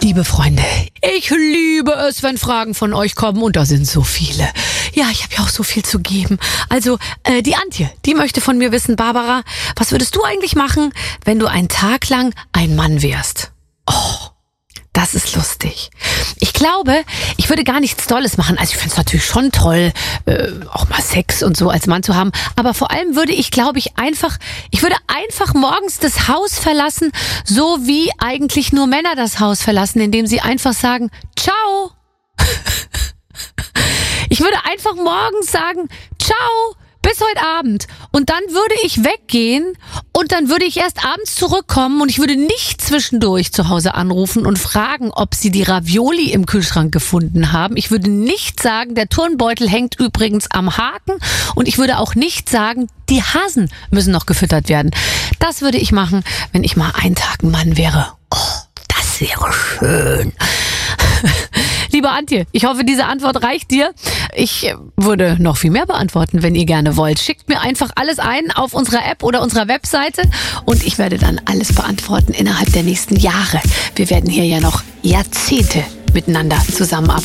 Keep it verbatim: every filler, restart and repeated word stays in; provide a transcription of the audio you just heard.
Liebe Freunde, ich liebe es, wenn Fragen von euch kommen und da sind so viele. Ja, ich habe ja auch so viel zu geben. Also, äh, die Antje, die möchte von mir wissen, Barbara, was würdest du eigentlich machen, wenn du einen Tag lang ein Mann wärst? Oh, das ist lustig. Ich glaube, ich würde gar nichts Tolles machen. Also ich finde es natürlich schon toll, äh, auch mal Sex und so als Mann zu haben. Aber vor allem würde ich, glaube ich, einfach, ich würde einfach morgens das Haus verlassen, so wie eigentlich nur Männer das Haus verlassen, indem sie einfach sagen, ciao. Ich würde einfach morgens sagen, ciao, bis heute Abend. Und dann würde ich weggehen und dann würde ich erst abends zurückkommen und ich würde nicht zwischendurch zu Hause anrufen und fragen, ob sie die Ravioli im Kühlschrank gefunden haben. Ich würde nicht sagen, der Turnbeutel hängt übrigens am Haken und ich würde auch nicht sagen, die Hasen müssen noch gefüttert werden. Das würde ich machen, wenn ich mal einen Tag ein Mann wäre. Oh, das wäre schön. Liebe Antje, ich hoffe, diese Antwort reicht dir. Ich würde noch viel mehr beantworten, wenn ihr gerne wollt. Schickt mir einfach alles ein auf unserer App oder unserer Webseite und ich werde dann alles beantworten innerhalb der nächsten Jahre. Wir werden hier ja noch Jahrzehnte miteinander zusammenarbeiten.